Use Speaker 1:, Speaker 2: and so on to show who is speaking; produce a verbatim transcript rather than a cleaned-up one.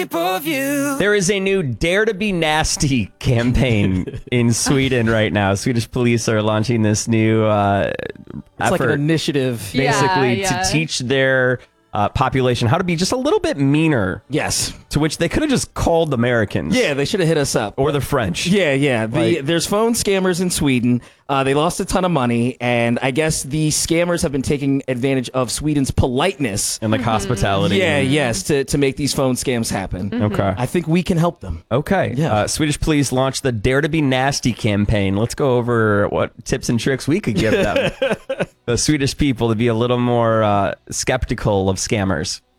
Speaker 1: pay-per-view.
Speaker 2: There is a new Dare to Be Nasty campaign in Sweden right now. Swedish police are launching this new uh,
Speaker 3: It's
Speaker 2: effort,
Speaker 3: like an initiative.
Speaker 2: basically,
Speaker 4: Yeah, yeah.
Speaker 2: to teach their uh, population how to be just a little bit meaner.
Speaker 3: Yes.
Speaker 2: To which they could have just called Americans.
Speaker 3: Yeah, they should have hit us up.
Speaker 2: Or the French.
Speaker 3: Yeah, yeah. The,
Speaker 2: Like-
Speaker 3: there's phone scammers in Sweden. Uh, they lost a ton of money, and I guess the scammers have been taking advantage of Sweden's politeness.
Speaker 2: And like hospitality.
Speaker 3: Yeah, yes, to, to make these phone scams happen.
Speaker 2: Okay.
Speaker 3: I think we can help them.
Speaker 2: Okay.
Speaker 3: Yeah.
Speaker 2: Uh, Swedish police launched the Dare to Be Nasty campaign. Let's go over what tips and tricks we could give them. The Swedish people to be a little more uh, skeptical of scammers.